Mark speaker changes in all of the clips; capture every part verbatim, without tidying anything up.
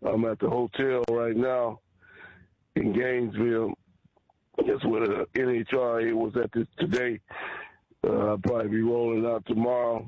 Speaker 1: I'm at the hotel right now in Gainesville. That's where the N H R A was at this today. Uh, I'll probably be rolling out tomorrow.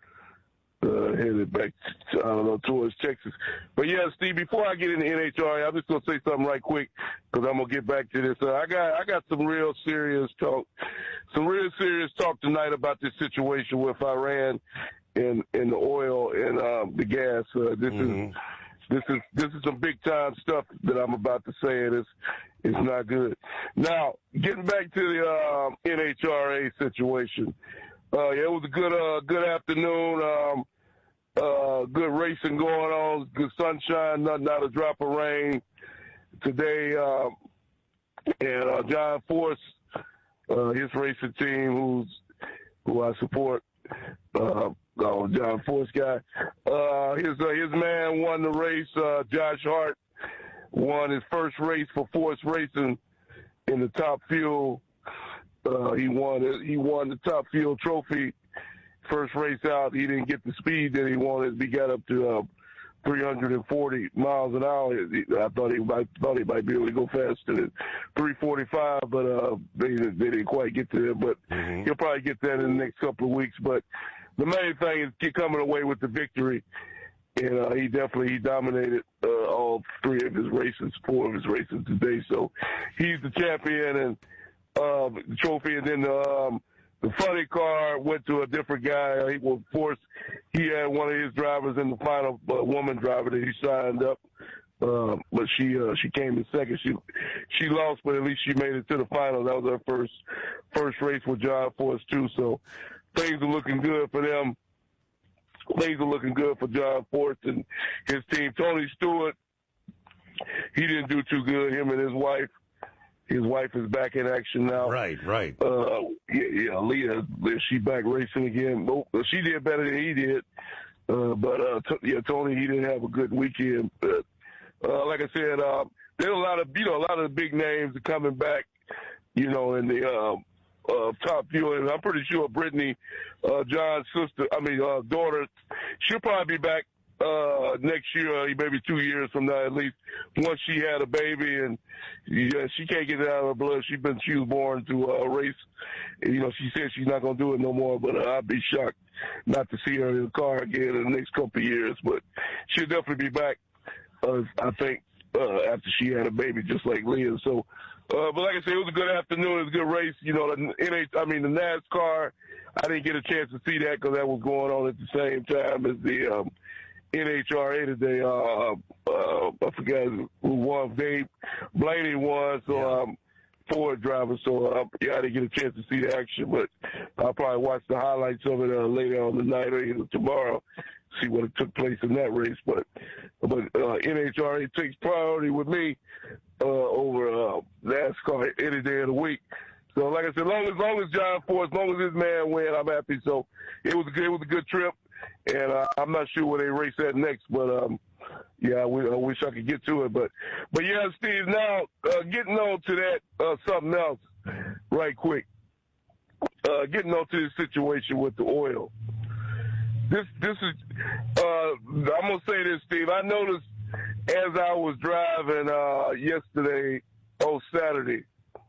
Speaker 1: Uh, headed back, to, I don't know, towards Texas. But yeah, Steve, before I get into N H R A, I'm just gonna say something right quick because I'm gonna get back to this. Uh, I got, I got some real serious talk, some real serious talk tonight about this situation with Iran and and the oil and um, the gas. Uh, this mm-hmm. is, this is, this is some big time stuff that I'm about to say, and it's, it's not good. Now, getting back to the uh, N H R A situation. Uh, yeah, it was a good, uh, good afternoon. Um, uh, good racing going on. Good sunshine. Not, not a drop of rain today. Um, and uh, John Force, uh, his racing team, who's who I support, uh, oh, John Force guy. Uh, his uh, his man won the race. Uh, Josh Hart won his first race for Force Racing in the Top Fuel. Uh, he won it. He won the Top Fuel Trophy. First race out, he didn't get the speed that he wanted. He got up to uh, three hundred forty miles an hour. I thought he might thought he might be able to go faster than three forty-five, but uh, they they didn't quite get to that. But mm-hmm. he'll probably get that in the next couple of weeks. But the main thing is keep coming away with the victory, and uh, he definitely he dominated uh, all three of his races, four of his races today. So he's the champion and. Uh, the trophy, and then um, the funny car went to a different guy. He was forced. He had one of his drivers in the final, uh, woman driver that he signed up, uh, but she uh, she came in second. She she lost, but at least she made it to the final. That was her first first race with John Force too. So things are looking good for them. Things are looking good for John Force and his team. Tony Stewart, he didn't do too good. Him and his wife. His wife is back in action now.
Speaker 2: Right, right.
Speaker 1: Uh, yeah, yeah, Leah, she back racing again. She did better than he did. Uh, but, uh, t- yeah, Tony, he didn't have a good weekend. But, uh, like I said, uh, there's a lot of, you know, a lot of the big names are coming back, you know, in the, uh, uh, Top Fuel. And I'm pretty sure Brittany, uh, John's sister, I mean, uh, daughter, she'll probably be back, uh, next year, maybe two years from now at least, once she had a baby and yeah, she can't get it out of her blood. She's been, she was born to a uh, race. And, you know, she said she's not going to do it no more, but uh, I'd be shocked not to see her in the car again in the next couple of years. But she'll definitely be back, uh, I think, uh, after she had a baby, just like Leah. So, uh, but like I said, it was a good afternoon. It was a good race. You know, the N H, I mean, the NASCAR, I didn't get a chance to see that because that was going on at the same time as the, um, N H R A today. Uh, uh, I forgot who won. Dave Blaney won, so
Speaker 2: yeah.
Speaker 1: um, Ford driver. So uh, yeah, I didn't get a chance to see the action, but I'll probably watch the highlights of it uh, later on the night or either tomorrow, see what took place in that race. But but uh, N H R A takes priority with me uh, over uh, NASCAR any day of the week. So like I said, long as long as John Force, as long as his man win, I'm happy. So it was a good, it was a good trip. And uh, I'm not sure where they race at next, but um, yeah, I, w- I wish I could get to it. But, but yeah, Steve. Now uh, getting on to that uh, something else, right quick. Uh, getting on to this situation with the oil. This, this is. Uh, I'm gonna say this, Steve. I noticed as I was driving uh, yesterday, oh Saturday.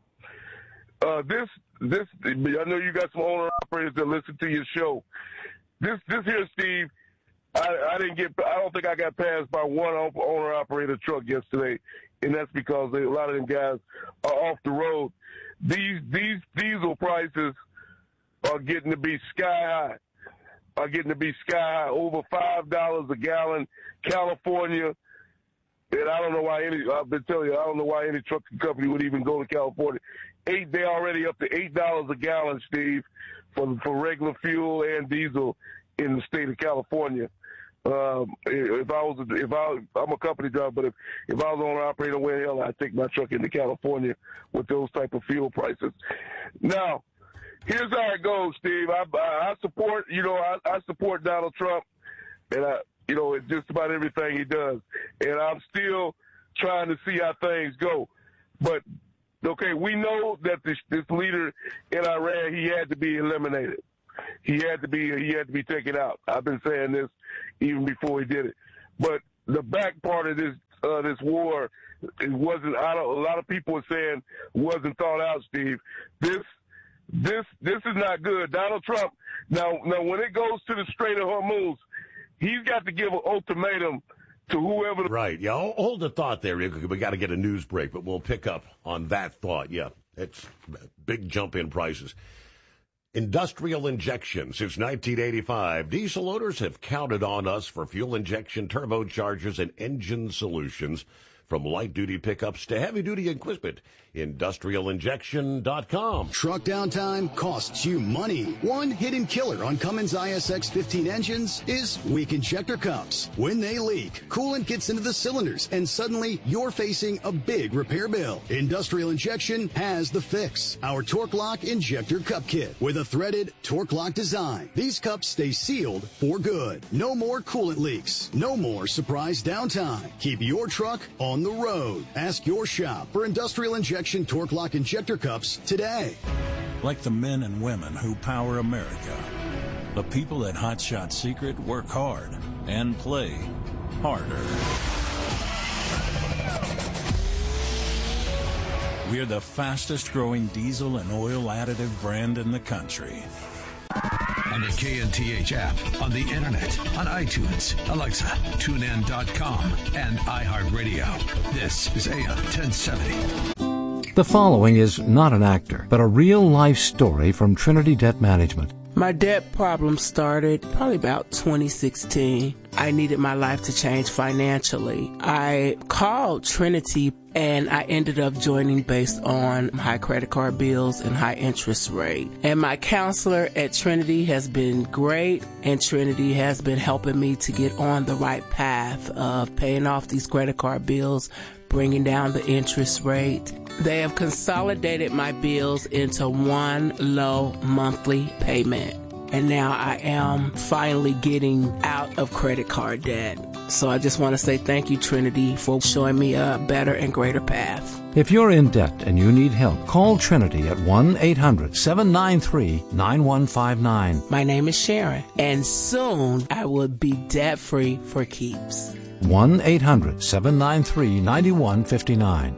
Speaker 1: Uh, this, this. I know you got some owner operators that listen to your show. This this here, Steve, I, I didn't get. I don't think I got passed by one owner operator truck yesterday, and that's because they, a lot of them guys are off the road. These these diesel prices are getting to be sky high. Are getting to be sky high, over five dollars a gallon. California, and I don't know why any. I've been telling you, I don't know why any trucking company would even go to California. Eight, they already up to eight dollars a gallon, Steve. For, for regular fuel and diesel in the state of California. Um, if I was, if I, I'm a company driver, but if, if I was owner operator, where the hell I'd take my truck into California with those type of fuel prices. Now, here's how it goes, Steve. I, I support, you know, I, I support Donald Trump, and I, you know, it's just about everything he does, and I'm still trying to see how things go, but. Okay, we know that this, this leader in Iran, he had to be eliminated. He had to be he had to be taken out. I've been saying this even before he did it. But the back part of this uh, this war, it wasn't. I don't, a lot of people are saying wasn't thought out, Steve. This, this, this is not good. Donald Trump. Now, now, when it goes to the Strait of Hormuz, he's got to give an ultimatum to whoever.
Speaker 2: Right. Yeah. Hold the thought there. We got to get a news break, but we'll pick up on that thought. Yeah, it's big jump in prices. Industrial injection. Since nineteen eighty-five, diesel owners have counted on us for fuel injection, turbochargers, and engine solutions. From light-duty pickups to heavy-duty equipment, industrial injection dot com.
Speaker 3: Truck downtime costs you money. One hidden killer on Cummins I S X fifteen engines is weak injector cups. When they leak, coolant gets into the cylinders, and suddenly you're facing a big repair bill. Industrial Injection has the fix. Our Torque Lock Injector Cup Kit with a threaded Torque Lock design. These cups stay sealed for good. No more coolant leaks. No more surprise downtime. Keep your truck on the road. Ask your shop for Industrial Injection Torque Lock Injector Cups today.
Speaker 4: Like the men and women who power America, the people at Hot Shot Secret work hard and play harder. We're the fastest growing diesel and oil additive brand in the country.
Speaker 5: On the K N T H app, on the internet, on iTunes, Alexa, tune in dot com, and iHeartRadio. This is A M ten seventy.
Speaker 6: The following is not an actor, but a real-life story from Trinity Debt Management.
Speaker 7: My debt problem started probably about twenty sixteen. I needed my life to change financially. I called Trinity and I ended up joining based on high credit card bills and high interest rate. And my counselor at Trinity has been great, and Trinity has been helping me to get on the right path of paying off these credit card bills, bringing down the interest rate. They have consolidated my bills into one low monthly payment. And now I am finally getting out of credit card debt. So I just want to say thank you, Trinity, for showing me a better and greater path.
Speaker 6: If you're in debt and you need help, call Trinity at one eight hundred seven nine three nine one five nine.
Speaker 7: My name is Sharon, and soon I will be debt-free for keeps.
Speaker 6: one eight hundred seven nine three nine one five nine.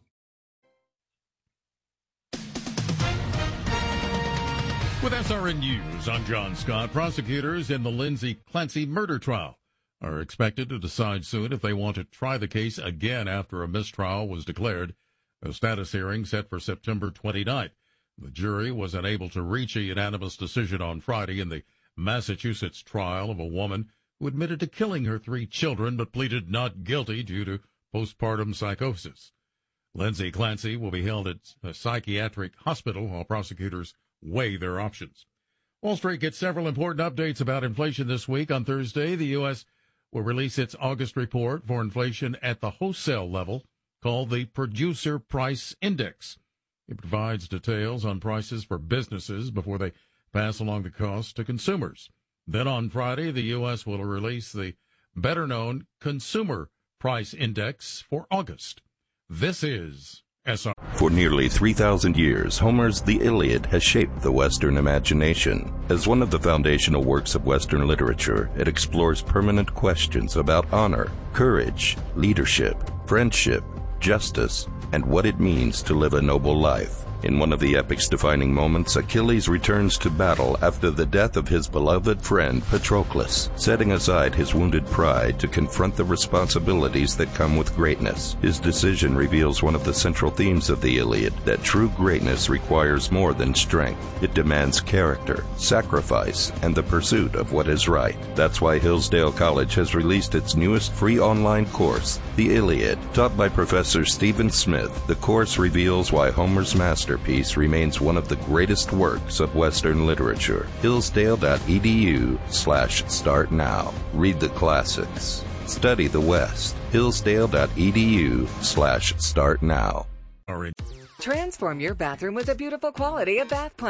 Speaker 8: With S R N News, I'm John Scott. Prosecutors in the Lindsay Clancy murder trial are expected to decide soon if they want to try the case again after a mistrial was declared. A status hearing set for September twenty-ninth. The jury was unable to reach a unanimous decision on Friday in the Massachusetts trial of a woman who admitted to killing her three children but pleaded not guilty due to postpartum psychosis. Lindsay Clancy will be held at a psychiatric hospital while prosecutors weigh their options. Wall Street gets several important updates about inflation this week. On Thursday, the U S will release its August report for inflation at the wholesale level, called the Producer Price Index. It provides details on prices for businesses before they pass along the cost to consumers. Then on Friday, the U S will release the better-known Consumer Price Index for August. This is S R.
Speaker 9: For nearly three thousand years, Homer's The Iliad has shaped the Western imagination. As one of the foundational works of Western literature, it explores permanent questions about honor, courage, leadership, friendship, justice, and what it means to live a noble life. In one of the epic's defining moments, Achilles returns to battle after the death of his beloved friend Patroclus, setting aside his wounded pride to confront the responsibilities that come with greatness. His decision reveals one of the central themes of the Iliad, that true greatness requires more than strength. It demands character, sacrifice, and the pursuit of what is right. That's why Hillsdale College has released its newest free online course, The Iliad. Taught by Professor Stephen Smith, the course reveals why Homer's master Masterpiece remains one of the greatest works of Western literature. Hillsdale.edu slash start now. Read the classics. Study the West. Hillsdale.edu slash start now.
Speaker 10: Transform your bathroom with the beautiful quality of Bath Planet.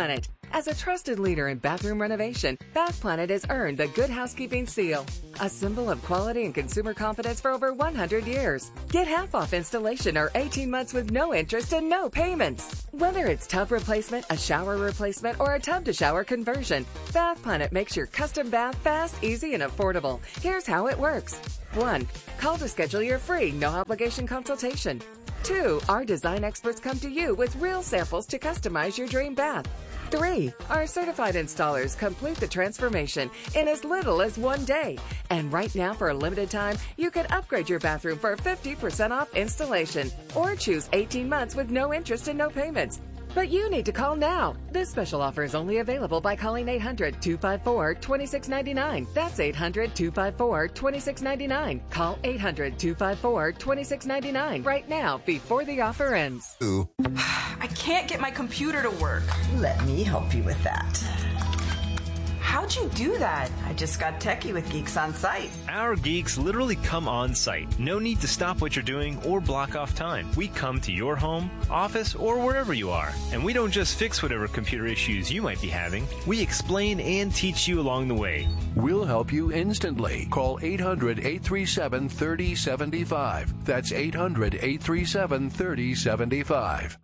Speaker 10: As a trusted leader in bathroom renovation, Bath Planet has earned the Good Housekeeping seal, a symbol of quality and consumer confidence for over one hundred years. Get half off installation or eighteen months with no interest and no payments. Whether it's tub replacement, a shower replacement, or a tub-to-shower conversion, Bath Planet makes your custom bath fast, easy, and affordable. Here's how it works. One, call to schedule your free, no-obligation consultation. Two, our design experts come to you with real samples to customize your dream bath. Three, our certified installers complete the transformation in as little as one day. And right now, for a limited time, you can upgrade your bathroom for fifty percent off installation or choose eighteen months with no interest and no payments. But you need to call now. This special offer is only available by calling eight hundred, two five four, two six nine nine. That's eight hundred, two five four, two six nine nine. Call eight hundred, two five four, two six nine nine right now before the offer ends.
Speaker 11: Ooh.
Speaker 12: I can't get my computer to work.
Speaker 13: Let me help you with that.
Speaker 12: How'd you do that? I just got techie with Geeks on Site.
Speaker 14: Our geeks literally come on site. No need to stop what you're doing or block off time. We come to your home, office, or wherever you are. And we don't just fix whatever computer issues you might be having. We explain and teach you along the way.
Speaker 6: We'll help you instantly. Call eight hundred, eight three seven, three oh seven five. That's eight hundred, eight three seven, three oh seven five.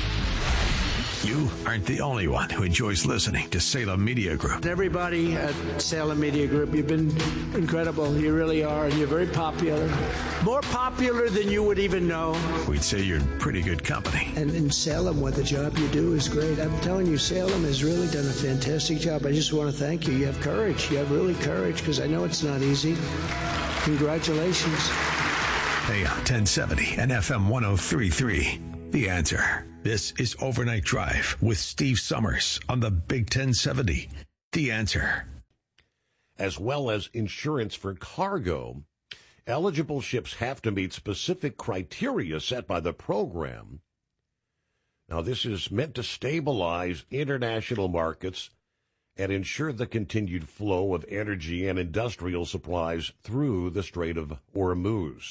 Speaker 5: You aren't the only one who enjoys listening to Salem Media Group.
Speaker 15: Everybody at Salem Media Group, you've been incredible. You really are, and you're very popular. More popular than you would even know.
Speaker 5: We'd say you're in pretty good company.
Speaker 15: And in Salem, what the job you do is great. I'm telling you, Salem has really done a fantastic job. I just want to thank you. You have courage. You have really courage, because I know it's not easy. Congratulations.
Speaker 5: A M ten seventy and F M one oh three point three. The Answer. This is Overnight Drive with Steve Summers on the Big ten seventy. The Answer.
Speaker 2: As well as insurance for cargo, eligible ships have to meet specific criteria set by the program. Now, this is meant to stabilize international markets and ensure the continued flow of energy and industrial supplies through the Strait of Hormuz.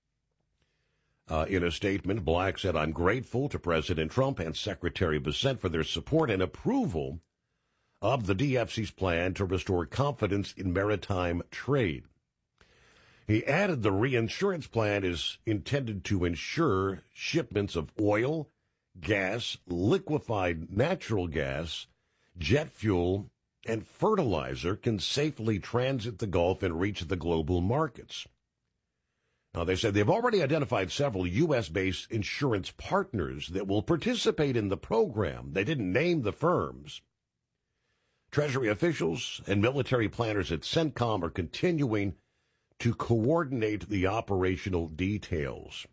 Speaker 2: Uh, in a statement, Black said, "I'm grateful to President Trump and Secretary Bessent for their support and approval of the D F C's plan to restore confidence in maritime trade." He added the reinsurance plan is intended to ensure shipments of oil, gas, liquefied natural gas, jet fuel, and fertilizer can safely transit the Gulf and reach the global markets. Now, they said they've already identified several U S-based insurance partners that will participate in the program. They didn't name the firms. Treasury officials and military planners at CENTCOM are continuing to coordinate the operational details.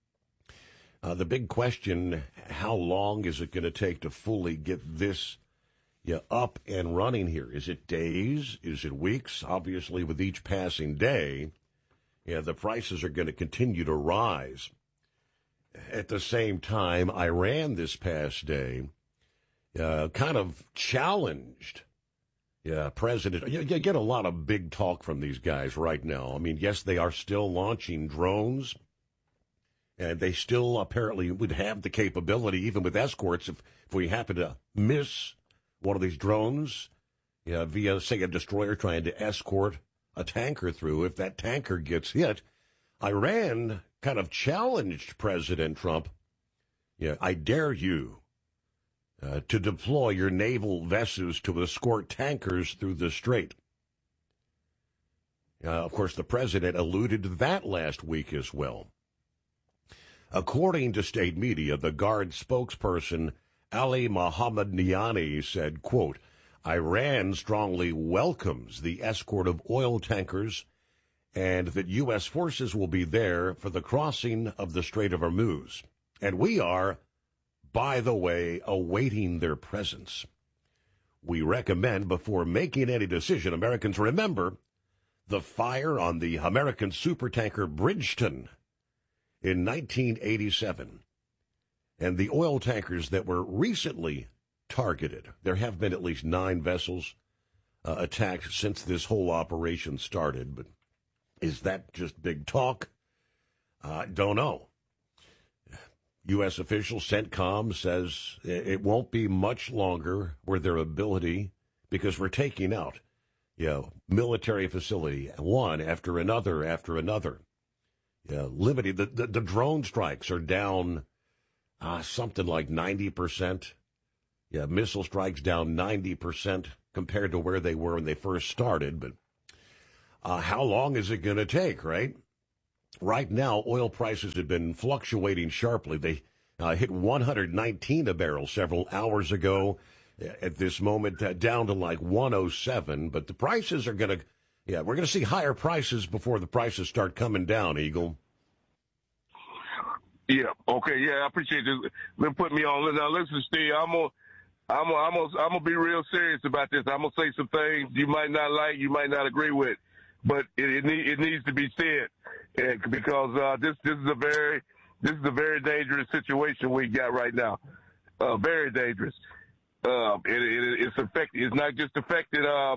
Speaker 2: Uh, the big question, how long is it going to take to fully get this yeah, up and running here? Is it days? Is it weeks? Obviously, with each passing day, yeah, the prices are going to continue to rise. At the same time, Iran this past day uh, kind of challenged yeah, President. You, you get a lot of big talk from these guys right now. I mean, yes, they are still launching drones, and they still apparently would have the capability, even with escorts, if, if we happen to miss one of these drones yeah, via, say, a destroyer trying to escort a tanker through. If that tanker gets hit, Iran kind of challenged President Trump. Yeah, I dare you uh, to deploy your naval vessels to escort tankers through the strait. Uh, of course, the president alluded to that last week as well. According to state media, the Guard spokesperson Ali Mohammed Niani said, quote, "Iran strongly welcomes the escort of oil tankers and that U S forces will be there for the crossing of the Strait of Hormuz. And we are, by the way, awaiting their presence. We recommend before making any decision, Americans remember the fire on the American supertanker Bridgeton in nineteen eighty-seven and the oil tankers that were recently targeted. There have been at least nine vessels uh, attacked since this whole operation started. But is that just big talk? I uh, don't know. U S official CENTCOM says it won't be much longer where their ability, because we're taking out, you know, military facility, one after another after another. Yeah, limited. The, the, the drone strikes are down uh, something like ninety percent. Yeah, missile strikes down ninety percent compared to where they were when they first started. But uh, how long is it going to take, right? Right now, oil prices have been fluctuating sharply. They uh, hit one hundred nineteen a barrel several hours ago. At this moment, uh, down to like one oh seven. But the prices are going to, yeah, we're going to see higher prices before the prices start coming down, Eagle.
Speaker 1: Yeah. Okay. Yeah, I appreciate this. Been putting me on. Now, listen, Steve. I'm gonna, I'm gonna, I'm gonna, I'm gonna be real serious about this. I'm gonna say some things you might not like, you might not agree with, but it it, need, it needs to be said, and because uh, this this is a very this is a very dangerous situation we got right now. Uh, very dangerous. Uh, it, it, it's affected. It's not just affected uh,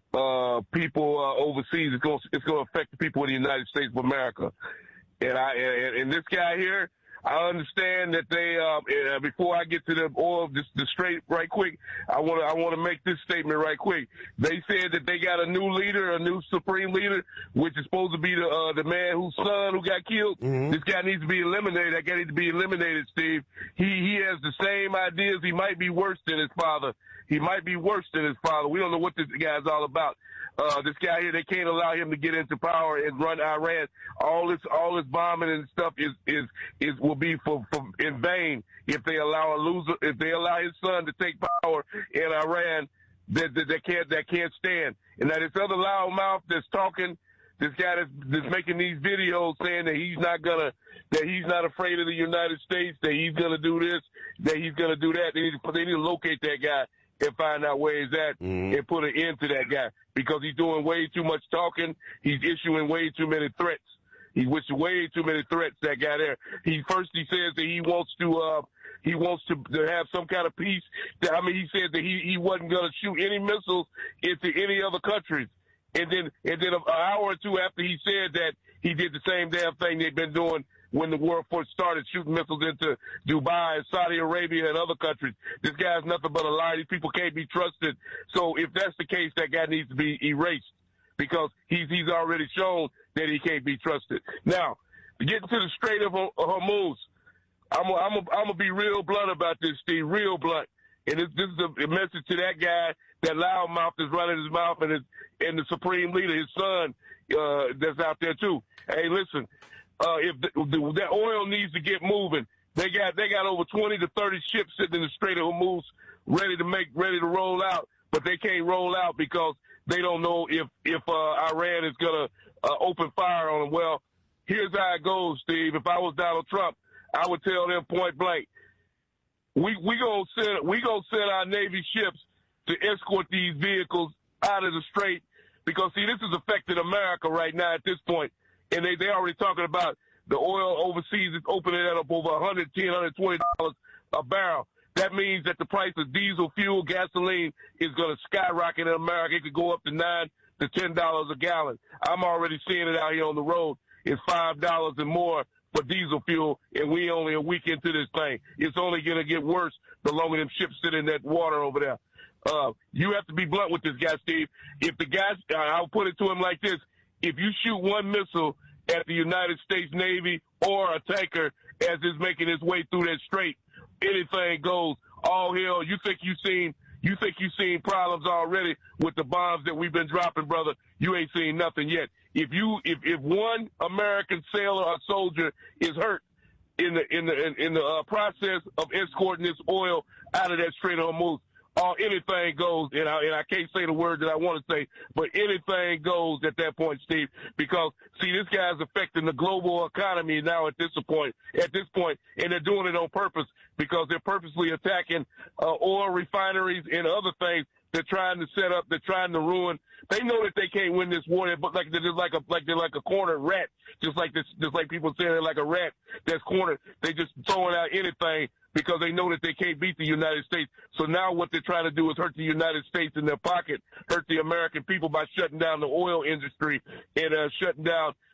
Speaker 1: uh, people uh, overseas. It's going it's going to affect the people in the United States of America. And I and, and this guy here, I understand that they. Uh, uh, before I get to the oil, just the straight right quick, I want to I want to make this statement right quick. They said that they got a new leader, a new supreme leader, which is supposed to be the uh, the man whose son who got killed. Mm-hmm. This guy needs to be eliminated. That guy needs to be eliminated, Steve. He he has the same ideas. He might be worse than his father. He might be worse than his father. We don't know what this guy's all about. Uh, this guy here, they can't allow him to get into power and run Iran. All this, all this bombing and stuff is, is, is, will be for, for, in vain if they allow a loser, if they allow his son to take power in Iran, that, that, that can't, that can't stand. And now this other loudmouth that's talking, this guy that's, that's making these videos saying that he's not gonna, that he's not afraid of the United States, that he's gonna do this, that he's gonna do that. They need to, they need to locate that guy and find out where he's at mm-hmm. and put an end to that guy because he's doing way too much talking. He's issuing way too many threats. He wished way too many threats, that guy there. He first he says that he wants to uh he wants to, to have some kind of peace. I mean, he said that he, he wasn't going to shoot any missiles into any other countries. And then and then an hour or two after he said that, he did the same damn thing they've been doing when the world first started shooting missiles into Dubai and Saudi Arabia and other countries. This guy's nothing but a liar. These people can't be trusted. So if that's the case, that guy needs to be erased because he's he's already shown that he can't be trusted. Now, getting to the Strait of Hormuz, I'm gonna I'm I'm gonna be real blunt about this, Steve, real blunt. And this, this is a message to that guy, that loudmouth that's running his mouth, and his, and the supreme leader, his son, uh, that's out there too. Hey, listen. Uh, if the, the, that oil needs to get moving, they got they got over twenty to thirty ships sitting in the Strait of Hormuz, ready to make ready to roll out, but they can't roll out because they don't know if if uh, Iran is gonna uh, open fire on them. Well, here's how it goes, Steve. If I was Donald Trump, I would tell them point blank, we we gonna send we gonna send our Navy ships to escort these vehicles out of the strait because see, this is affecting America right now at this point. And they, they already talking about the oil overseas is opening that up over one hundred ten dollars, one hundred twenty dollars a barrel. That means that the price of diesel fuel, gasoline is going to skyrocket in America. It could go up to nine to ten dollars a gallon. I'm already seeing it out here on the road. It's five dollars and more for diesel fuel, and we only a week into this thing. It's only going to get worse the longer them ships sit in that water over there. Uh, you have to be blunt with this guy, Steve. If the guy, I'll put it to him like this. If you shoot one missile at the United States Navy or a tanker as it's making its way through that strait, anything goes. All hell, you think you seen you think you seen problems already with the bombs that we've been dropping, brother. You ain't seen nothing yet. If you if, if one American sailor or soldier is hurt in the in the in, in the uh, process of escorting this oil out of that Strait of Hormuz, Oh, anything goes, and I, and I can't say the word that I want to say, but anything goes at that point, Steve, because, see, this guy's affecting the global economy now at this point, at this point, and they're doing it on purpose because they're purposely attacking uh, oil refineries and other things they're trying to set up, they're trying to ruin. They know that they can't win this war, but like they're just like a like they're like a cornered rat, just like this, just like people say they're like a rat that's cornered. They just throwing out anything because they know that they can't beat the United States. So now what they're trying to do is hurt the United States in their pocket, hurt the American people by shutting down the oil industry and uh, shutting down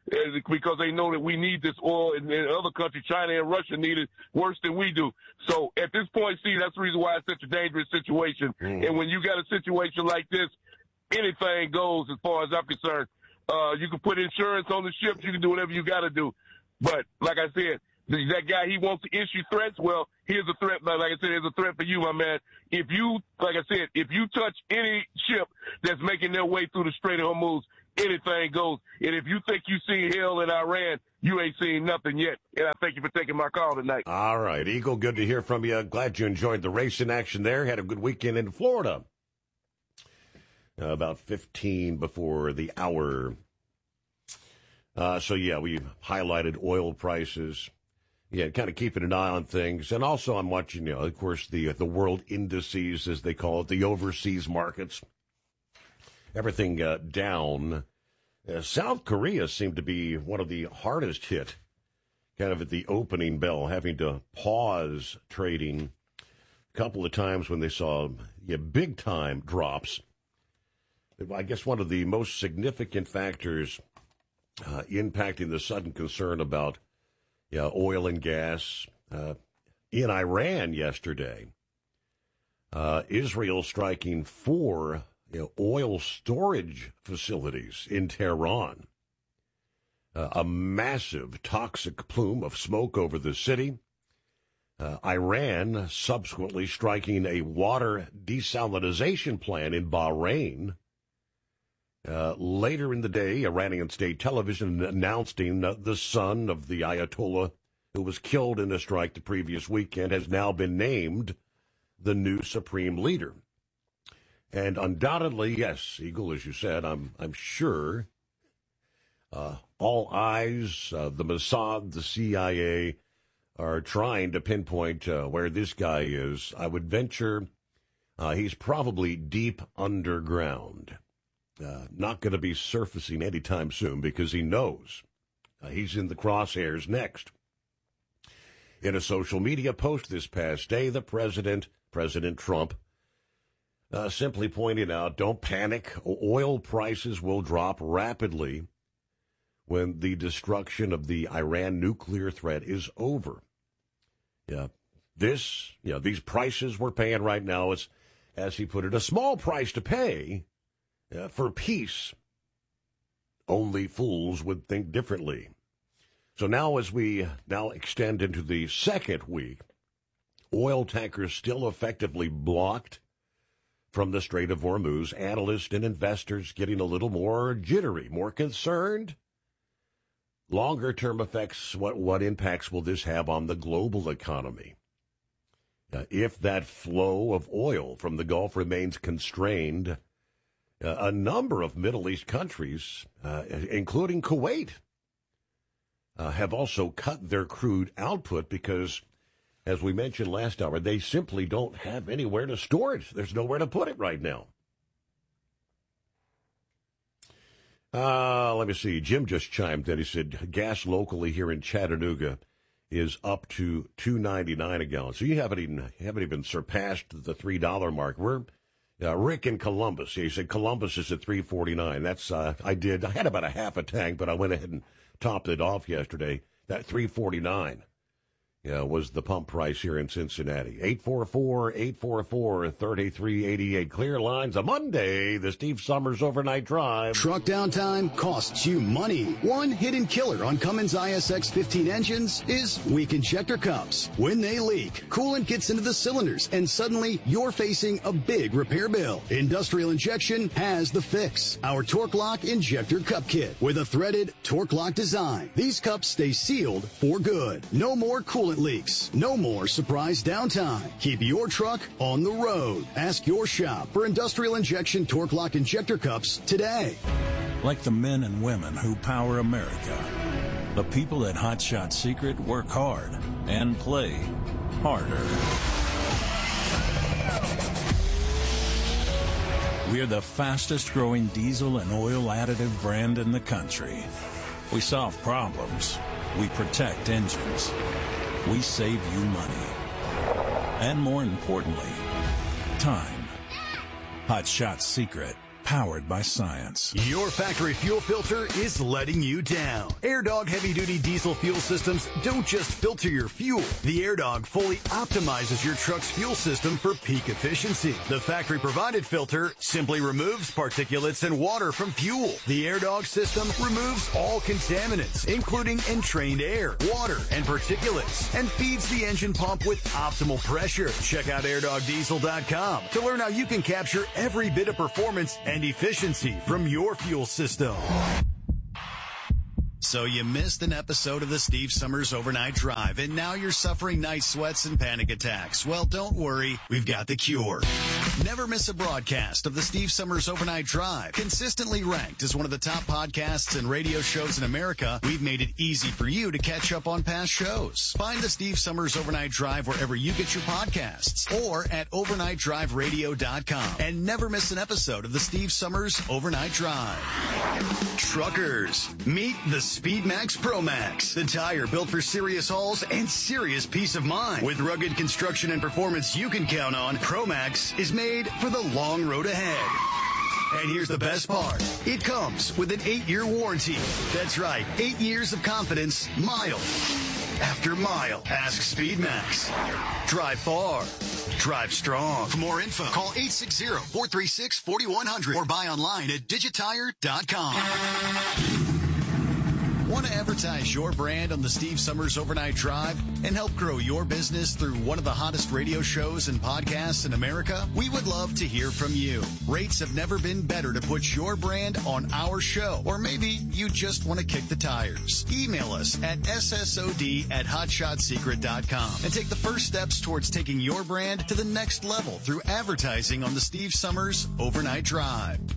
Speaker 1: uh, because they know that we need this oil, and, and other countries, China and Russia, need it worse than we do. So at this point, see, that's the reason why it's such a dangerous situation. Mm. And when you got a situation like this, anything goes as far as I'm concerned. Uh, you can put insurance on the ships. You can do whatever you got to do. But like I said, that guy, he wants to issue threats. Well, here's a threat. Like I said, here's a threat for you, my man. If you, like I said, if you touch any ship that's making their way through the Strait of Hormuz, anything goes. And if you think you see hell in Iran, you ain't seen nothing yet. And I thank you for taking my call tonight.
Speaker 2: All right, Eagle, good to hear from you. Glad you enjoyed the racing action there. Had a good weekend in Florida. Uh, about fifteen before the hour. Uh, so, yeah, we highlighted oil prices. Yeah, kind of keeping an eye on things. And also I'm watching, you know, of course, the, the world indices, as they call it, the overseas markets. Everything uh, down. Uh, South Korea seemed to be one of the hardest hit, kind of at the opening bell, having to pause trading a couple of times when they saw yeah, big-time drops. I guess one of the most significant factors uh, impacting the sudden concern about yeah, oil and gas uh, in Iran yesterday, uh, Israel striking four you know, oil storage facilities in Tehran, uh, a massive toxic plume of smoke over the city. Uh, Iran subsequently striking a water desalination plant in Bahrain. Uh, later in the day, Iranian state television announcing uh, the son of the Ayatollah who was killed in a strike the previous weekend has now been named the new supreme leader. And undoubtedly, yes, Eagle, as you said, I'm I'm sure uh, all eyes, uh, the Mossad, the C I A, are trying to pinpoint uh, where this guy is. I would venture uh, he's probably deep underground. Uh, not going to be surfacing anytime soon because he knows uh, he's in the crosshairs next. In a social media post this past day, the president, President Trump, uh, simply pointed out, don't panic. Oil prices will drop rapidly when the destruction of the Iran nuclear threat is over. Yeah, this, you know, these prices we're paying right now is, as he put it, a small price to pay Uh, for peace. Only fools would think differently. So now as we now extend into the second week, oil tankers still effectively blocked from the Strait of Hormuz. Analysts and investors getting a little more jittery, more concerned. Longer-term effects, what, what impacts will this have on the global economy? Uh, if that flow of oil from the Gulf remains constrained, Uh, a number of Middle East countries, uh, including Kuwait, uh, have also cut their crude output because, as we mentioned last hour, they simply don't have anywhere to store it. There's nowhere to put it right now. Uh, let me see. Jim just chimed in. He said gas locally here in Chattanooga is up to two ninety-nine a gallon. So you haven't even haven't even surpassed the three dollar mark. We're Uh, Rick in Columbus, he said Columbus is at three forty-nine. That's, uh, I did, I had about a half a tank, but I went ahead and topped it off yesterday. That three forty-nine yeah, was the pump price here in Cincinnati. eight four four, eight four four, three three eight eight. Clear lines on Monday, the Steve Summers Overnight Drive.
Speaker 3: Truck downtime costs you money. One hidden killer on Cummins I S X fifteen engines is weak injector cups. When they leak, coolant gets into the cylinders, and suddenly you're facing a big repair bill. Industrial Injection has the fix. Our Torque Lock Injector Cup Kit with a threaded Torque Lock design. These cups stay sealed for good. No more coolant leaks. No more surprise downtime. Keep your truck on the road. Ask your shop for Industrial Injection Torque Lock Injector Cups today.
Speaker 4: Like the men and women who power America, the people at Hot Shot Secret work hard and play harder. We're the fastest growing diesel and oil additive brand in the country. We solve problems. We protect engines. We save you money. And more importantly, time. Hot Shot Secret. powered by science.
Speaker 3: Your factory fuel filter is letting you down. AirDog heavy-duty diesel fuel systems don't just filter your fuel. The AirDog fully optimizes your truck's fuel system for peak efficiency. The factory-provided filter simply removes particulates and water from fuel. The AirDog system removes all contaminants, including entrained air, water, and particulates, and feeds the engine pump with optimal pressure. Check out air dog diesel dot com to learn how you can capture every bit of performance and efficiency from your fuel system. So you missed an episode of the Steve Summers Overnight Drive, and now you're suffering night sweats and panic attacks. Well, don't worry. We've got the cure. Never miss a broadcast of the Steve Summers Overnight Drive. Consistently ranked as one of the top podcasts and radio shows in America, we've made it easy for you to catch up on past shows. Find the Steve Summers Overnight Drive wherever you get your podcasts or at overnight drive radio dot com. And never miss an episode of the Steve Summers Overnight Drive. Truckers, meet the SpeedMax Pro Max, the tire built for serious hauls and serious peace of mind. With rugged construction and performance you can count on, Pro Max is made for the long road ahead. And here's the best part. It comes with an eight-year warranty. That's right, eight years of confidence, mile after mile. Ask SpeedMax. Drive far. Drive strong. For more info, call eight six zero, four three six, four one zero zero or buy online at digitire dot com. Want to advertise your brand on the Steve Summers Overnight Drive and help grow your business through one of the hottest radio shows and podcasts in America? We would love to hear from you. Rates have never been better to put your brand on our show. Or maybe you just want to kick the tires. Email us at S S O D at hotshot secret dot com and take the first steps towards taking your brand to the next level through advertising on the Steve Summers Overnight Drive.